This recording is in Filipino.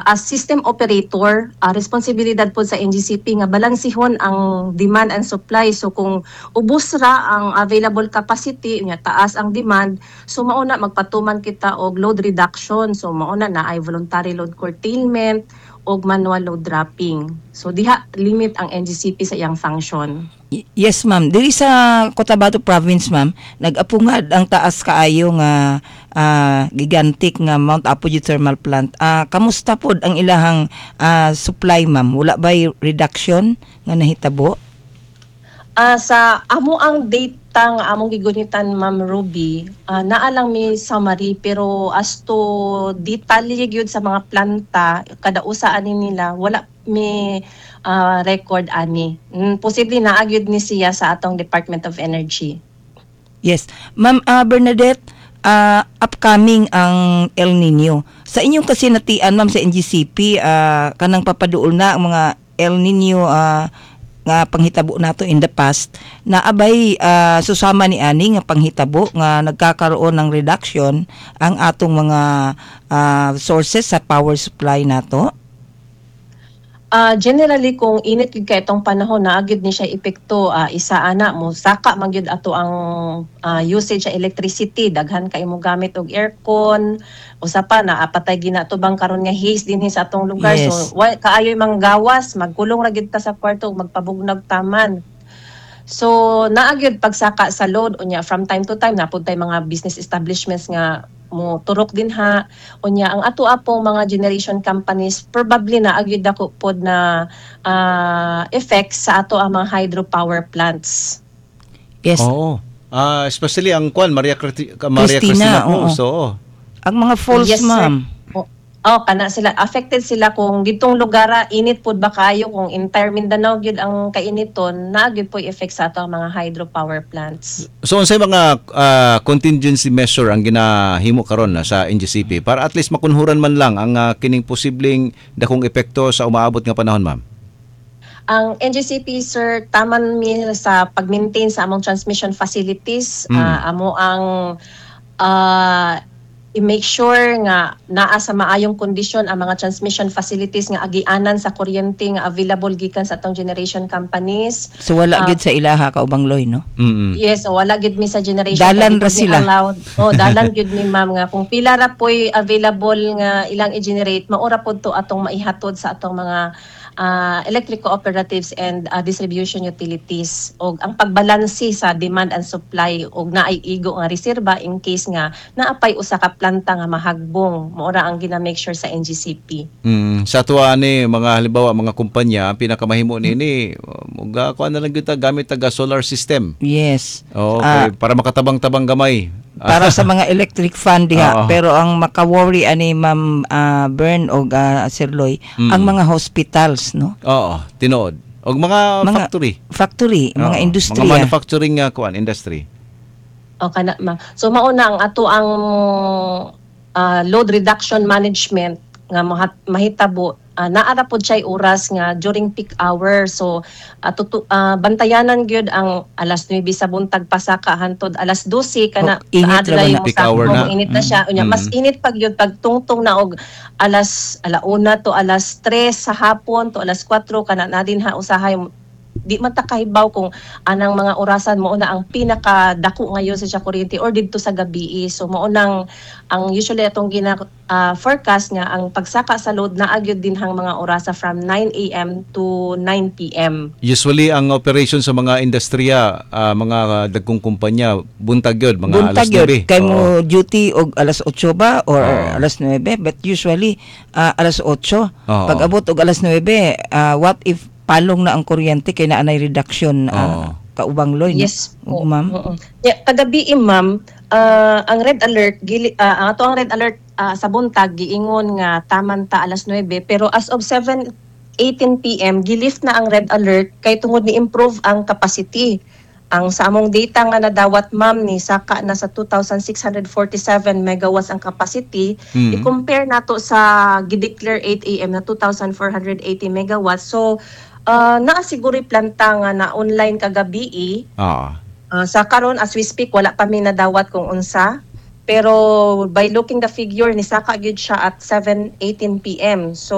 as system operator, responsibilidad po sa NGCP nga balansihon ang demand and supply. So kung ubos ra ang available capacity, nya taas ang demand, so mauna magpatuman kita og load reduction. So mauna na ay voluntary load curtailment og manual load dropping. So diha limit ang NGCP sa iyang function. Yes, ma'am. Diri sa Cotabato Province, ma'am, nag-apungad ang taas kaayo nga gigantic nga Mount Apo Geothermal Plant. Kamusta pod ang ilahang supply, ma'am? Wala ba'y reduction nga nahitabo? Sa amo ang data nga among gigunitan, Ma'am Ruby, naalang mi summary, pero as to detalye gyud sa mga planta kada usa ani nila wala mi record ani. Posible naa gyud ni siya sa atong Department of Energy. Yes. Ma'am Bernadette, upcoming ang El Nino. Sa inyong kasinatian, ma'am, sa NGCP, kanang papaduol na ang mga El Nino nga panghitabo nato in the past, na abay susama ni ani nga panghitabo nga nagkakaroon ng reduction ang atong mga sources sa power supply nato? Generally, kung init gyud kay itong panahon, naagid ni siya epekto, isa ana mo saka magyud ato ang usage sa electricity, daghan kay mo gamit og aircon, usa pa na patay ginatubang karon nga haze dinhi sa atong lugar. Yes. So kaayoy manggawas, magkulong ra gyud ta sa kwarto ug magpabugnag taman. So naagyud pagsaka sa load unya from time to time napud tay mga business establishments nga mo turok din ha unya ang ato apong mga generation companies probably na agyud dako pod na effects sa ato ang mga hydropower plants. Yes. Oo. Especially ang Maria Cristina, Cristina po. oo. So, Ang mga falls, Yes, sir. ma'am. Kana sila affected sila kung ditong lugar init pod ba kayo, kung entire Mindanao gyud ang kainiton, na gyud po effect sa ato ang mga hydropower plants. so unsay mga contingency measure ang ginahimo karon sa NGCP para at least makunhuran man lang ang kining posibleng dakong epekto sa umaabot nga panahon, ma'am? Ang NGCP, sir, taman mi sa pag-maintain sa among transmission facilities, amo ang i-make sure nga naa sa maayong kondisyon ang mga transmission facilities nga agianan sa kuryente nga available gikan sa atong generation companies. So wala gid sa ilaha kaubang loy, no? Mm. Yes, wala gid mi sa generation. Dalan ra Gid mi sila. allowed. Dalan gid mi, ma'am, nga kung pila ra po'y available nga ilang i-generate, maura pod to atong maihatod sa atong mga electric cooperatives and distribution utilities, og ang pagbalansi sa demand and supply og naay igo nga reserba in case nga naapay usa ka planta nga mahagbong, maura ang gina-make sure sa NGCP. Sa tuwa ni mga halimbawa mga kumpanya, ang pinakamahimo nini muga kuan na lang gyud ta gamit taga solar system. Yes. Okay, para makatabang-tabang gamay. Para sa mga electric fan diha. Oo. Pero ang maka-worry ani Ma'am Bern o Sir Loy, ang mga hospitals, no? Oo, tinuod. Og mga factory. Mga Oo, industriya. mga manufacturing industry. Kana ma. So mauna ang ato ang load reduction management nga mahitabo, naara pod siya oras nga during peak hour. So bantayanan gyud ang alas 9 sa buntag pasaka hantod alas 12 kana Init ra adlay ba na? mo Peak sa hour na. init na siya. Unya mas init pag yun pag tungtong na og alauna to alas 3 sa hapon to alas 4 kana na din ha usahay di man ta kahibaw kung anang mga orasan mo na ang pinakadako ngayon sa kuryente or didto sa gabi. So mo nang ang usually atong forecast nga ang pagsaka sa load na agyud din hang mga orasa from 9 AM to 9 PM. Usually ang operation sa mga industriya, mga dagkong kumpanya, buntag yun, mga Buntag alas yun. 9. Kay mo duty og alas 8 ba or Oo. alas 9, but usually alas 8. Oo. Pag abot og alas 9, what if palong na ang kuryente kay naanay reduction Oo. kaubang loy, no? Yes po. Ma'am. Yeah, kagabi, ma'am, ang red alert ato ang red alert sa buntag giingon nga taman ta alas 9, pero as of 7:18 PM gilift na ang red alert kay tungod ni improve ang capacity. Ang sa among data nga nadawat, ma'am, ni saka na sa 2,647 megawatts ang capacity. I-compare nato sa gideclare 8 AM na 2,480 megawatts. So naa siguro planta nga na online kagabi. Sa karon as we speak wala pa mi nadawat kung unsa, pero by looking the figure ni saka gyud siya at 7:18 PM. So